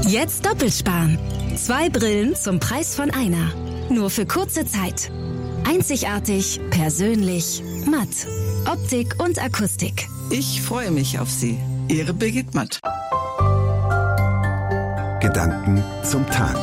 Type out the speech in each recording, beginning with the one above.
Jetzt doppelt sparen. 2 Brillen zum Preis von einer. Nur für kurze Zeit. Einzigartig, persönlich, matt. Optik und Akustik. Ich freue mich auf Sie. Ihre Birgit Matt. Gedanken zum Tag.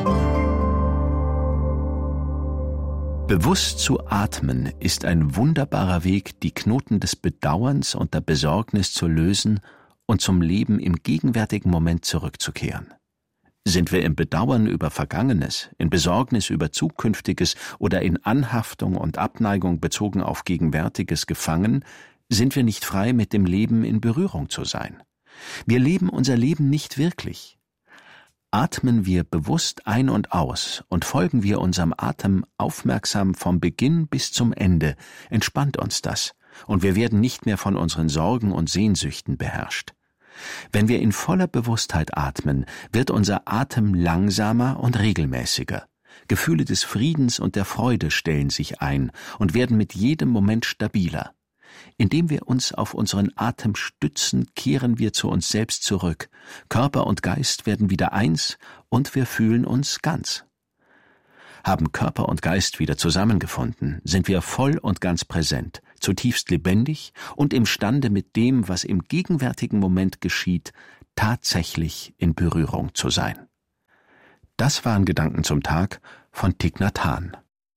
Bewusst zu atmen ist ein wunderbarer Weg, die Knoten des Bedauerns und der Besorgnis zu lösen und zum Leben im gegenwärtigen Moment zurückzukehren. Sind wir im Bedauern über Vergangenes, in Besorgnis über Zukünftiges oder in Anhaftung und Abneigung bezogen auf Gegenwärtiges gefangen, sind wir nicht frei, mit dem Leben in Berührung zu sein. Wir leben unser Leben nicht wirklich. Atmen wir bewusst ein und aus und folgen wir unserem Atem aufmerksam vom Beginn bis zum Ende, entspannt uns das, und wir werden nicht mehr von unseren Sorgen und Sehnsüchten beherrscht. Wenn wir in voller Bewusstheit atmen, wird unser Atem langsamer und regelmäßiger. Gefühle des Friedens und der Freude stellen sich ein und werden mit jedem Moment stabiler. Indem wir uns auf unseren Atem stützen, kehren wir zu uns selbst zurück. Körper und Geist werden wieder eins und wir fühlen uns ganz. Haben Körper und Geist wieder zusammengefunden, sind wir voll und ganz präsent, zutiefst lebendig und imstande, mit dem, was im gegenwärtigen Moment geschieht, tatsächlich in Berührung zu sein. Das waren Gedanken zum Tag von Thich Nhat Hanh.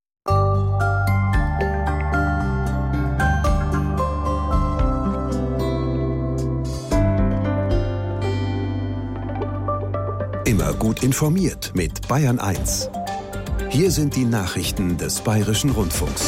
Immer gut informiert mit Bayern 1. Hier sind die Nachrichten des Bayerischen Rundfunks.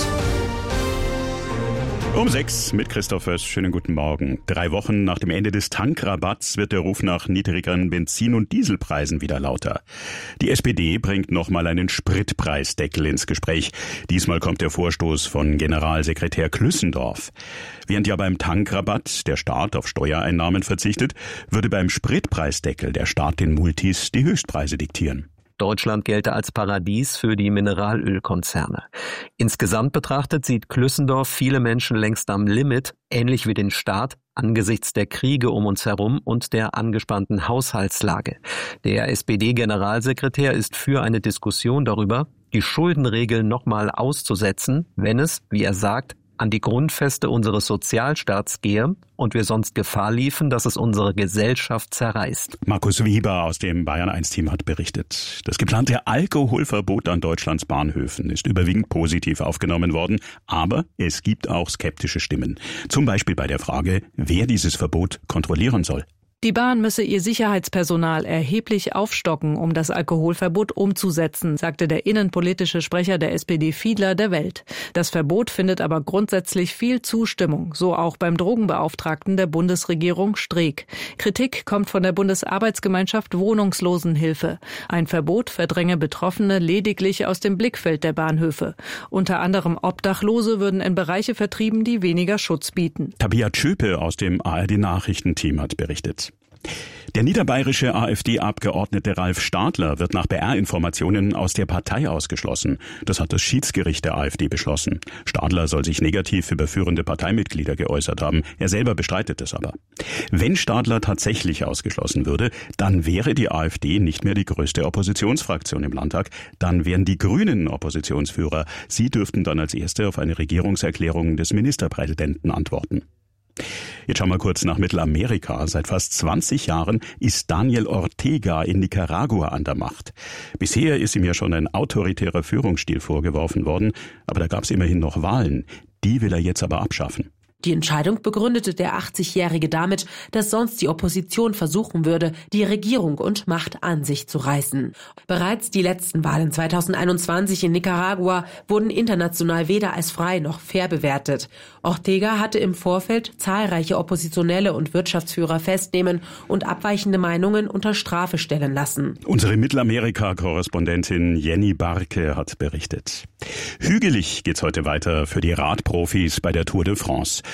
Um 6 mit Christoph Föß. Schönen guten Morgen. 3 Wochen nach dem Ende des Tankrabatts wird der Ruf nach niedrigeren Benzin- und Dieselpreisen wieder lauter. Die SPD bringt nochmal einen Spritpreisdeckel ins Gespräch. Diesmal kommt der Vorstoß von Generalsekretär Klüssendorf. Während ja beim Tankrabatt der Staat auf Steuereinnahmen verzichtet, würde beim Spritpreisdeckel der Staat den Multis die Höchstpreise diktieren. Deutschland gelte als Paradies für die Mineralölkonzerne. Insgesamt betrachtet sieht Klüssendorf viele Menschen längst am Limit, ähnlich wie den Staat, angesichts der Kriege um uns herum und der angespannten Haushaltslage. Der SPD-Generalsekretär ist für eine Diskussion darüber, die Schuldenregeln nochmal auszusetzen, wenn es, wie er sagt, an die Grundfeste unseres Sozialstaats gehe und wir sonst Gefahr liefen, dass es unsere Gesellschaft zerreißt. Markus Weber aus dem Bayern-1-Team hat berichtet. Das geplante Alkoholverbot an Deutschlands Bahnhöfen ist überwiegend positiv aufgenommen worden, aber es gibt auch skeptische Stimmen. Zum Beispiel bei der Frage, wer dieses Verbot kontrollieren soll. Die Bahn müsse ihr Sicherheitspersonal erheblich aufstocken, um das Alkoholverbot umzusetzen, sagte der innenpolitische Sprecher der SPD Fiedler der Welt. Das Verbot findet aber grundsätzlich viel Zustimmung, so auch beim Drogenbeauftragten der Bundesregierung Streeck. Kritik kommt von der Bundesarbeitsgemeinschaft Wohnungslosenhilfe. Ein Verbot verdränge Betroffene lediglich aus dem Blickfeld der Bahnhöfe. Unter anderem Obdachlose würden in Bereiche vertrieben, die weniger Schutz bieten. Tabea Tschöpe aus dem ARD-Nachrichtenteam hat berichtet. Der niederbayerische AfD-Abgeordnete Ralf Stadler wird nach BR-Informationen aus der Partei ausgeschlossen. Das hat das Schiedsgericht der AfD beschlossen. Stadler soll sich negativ über führende Parteimitglieder geäußert haben. Er selber bestreitet es aber. Wenn Stadler tatsächlich ausgeschlossen würde, dann wäre die AfD nicht mehr die größte Oppositionsfraktion im Landtag. Dann wären die Grünen Oppositionsführer. Sie dürften dann als Erste auf eine Regierungserklärung des Ministerpräsidenten antworten. Jetzt schauen wir kurz nach Mittelamerika. Seit fast 20 Jahren ist Daniel Ortega in Nicaragua an der Macht. Bisher ist ihm ja schon ein autoritärer Führungsstil vorgeworfen worden, aber da gab es immerhin noch Wahlen. Die will er jetzt aber abschaffen. Die Entscheidung begründete der 80-Jährige damit, dass sonst die Opposition versuchen würde, die Regierung und Macht an sich zu reißen. Bereits die letzten Wahlen 2021 in Nicaragua wurden international weder als frei noch fair bewertet. Ortega hatte im Vorfeld zahlreiche Oppositionelle und Wirtschaftsführer festnehmen und abweichende Meinungen unter Strafe stellen lassen. Unsere Mittelamerika-Korrespondentin Jenny Barke hat berichtet. Hügelig geht's heute weiter für die Radprofis bei der Tour de France.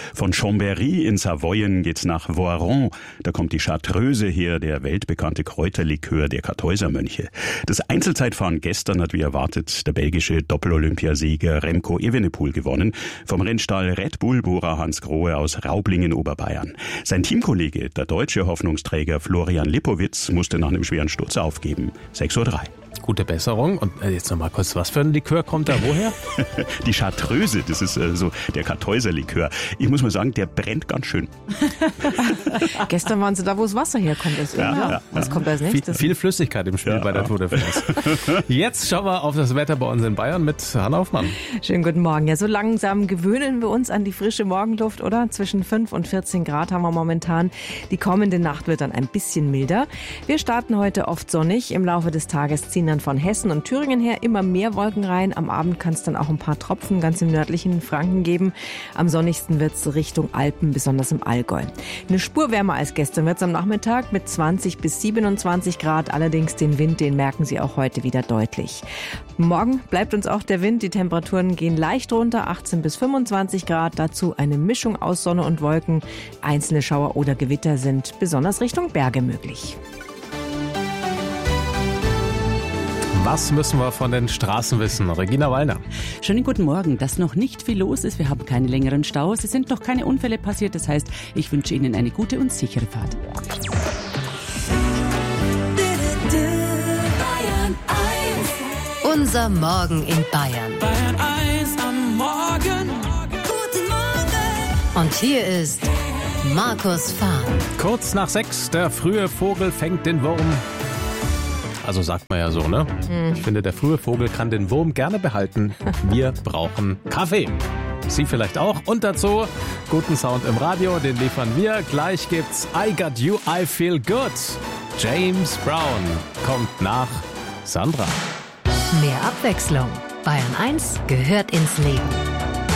Von Chambéry in Savoyen geht's nach Voiron. Da kommt die Chartreuse her, der weltbekannte Kräuterlikör der Kartäusermönche. Das Einzelzeitfahren gestern hat wie erwartet der belgische Doppel-Olympiasieger Remco Evenepoel gewonnen. Vom Rennstall Red Bull Bora Hans Grohe aus Raublingen, Oberbayern. Sein Teamkollege, der deutsche Hoffnungsträger Florian Lipowitz, musste nach einem schweren Sturz aufgeben. 6:03 Uhr. Gute Besserung. Und jetzt noch mal kurz, was für ein Likör kommt da woher? Die Chartreuse, das ist so der Kartäuserlikör. Ich muss mal sagen, der brennt ganz schön. Gestern waren sie da, wo das Wasser herkommt. Was kommt als nächstes? Viel Flüssigkeit im Spiel bei der Tour de France. Jetzt schauen wir auf das Wetter bei uns in Bayern mit Hanna Hoffmann. Schönen guten Morgen. Ja, so langsam gewöhnen wir uns an die frische Morgenluft, oder? Zwischen 5 und 14 Grad haben wir momentan. Die kommende Nacht wird dann ein bisschen milder. Wir starten heute oft sonnig. Im Laufe des Tages ziehen dann von Hessen und Thüringen her immer mehr Wolken rein. Am Abend kann es dann auch ein paar Tropfen ganz im nördlichen Franken geben. Am sonnigsten wird es Richtung Alpen, besonders im Allgäu. Eine Spur wärmer als gestern wird es am Nachmittag mit 20 bis 27 Grad. Allerdings den Wind, den merken Sie auch heute wieder deutlich. Morgen bleibt uns auch der Wind. Die Temperaturen gehen leicht runter, 18 bis 25 Grad. Dazu eine Mischung aus Sonne und Wolken. Einzelne Schauer oder Gewitter sind besonders Richtung Berge möglich. Was müssen wir von den Straßen wissen? Regina Wallner. Schönen guten Morgen. Dass noch nicht viel los ist. Wir haben keine längeren Staus. Es sind noch keine Unfälle passiert. Das heißt, ich wünsche Ihnen eine gute und sichere Fahrt. Unser Morgen in Bayern. Bayern 1 am Morgen. Guten Morgen. Und hier ist Markus Fahn. Kurz nach 6, der frühe Vogel fängt den Wurm. Also sagt man ja so, ne? Ich finde, der frühe Vogel kann den Wurm gerne behalten. Wir brauchen Kaffee. Sie vielleicht auch. Und dazu guten Sound im Radio, den liefern wir. Gleich gibt's I Got You, I Feel Good. James Brown kommt nach Sandra. Mehr Abwechslung. Bayern 1 gehört ins Leben.